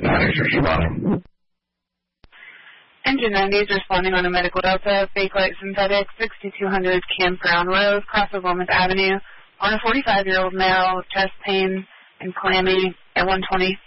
Engine 90 is responding on a medical Delta, fake light synthetic, 6200 Campground Road, cross of Wilmouth Avenue, on a 45-year-old male, chest pain and clammy at 120.